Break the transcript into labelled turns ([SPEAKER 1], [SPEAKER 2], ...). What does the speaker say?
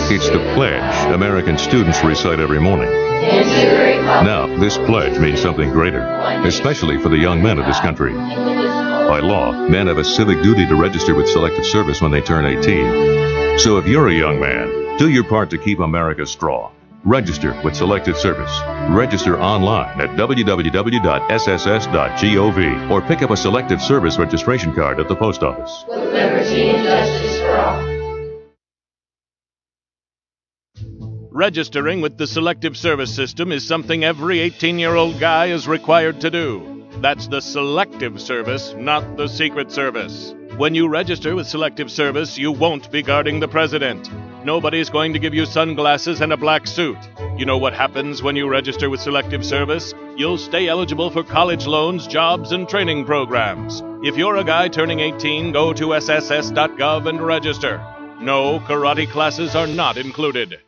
[SPEAKER 1] It's the pledge American students recite every morning. Now, this pledge means something greater, especially for the young men of this country. By law, men have a civic duty to register with Selective Service when they turn 18. So if you're a young man, do your part to keep America strong. Register with Selective Service. Register online at www.sss.gov or pick up a Selective Service registration card at the post office.
[SPEAKER 2] With liberty and justice for all.
[SPEAKER 3] Registering with the Selective Service System is something every 18-year-old guy is required to do. That's the Selective Service, not the Secret Service. When you register with Selective Service, you won't be guarding the president. Nobody's going to give you sunglasses and a black suit. You know what happens when you register with Selective Service? You'll stay eligible for college loans, jobs, and training programs. If you're a guy turning 18, go to sss.gov and register. No, karate classes are not included.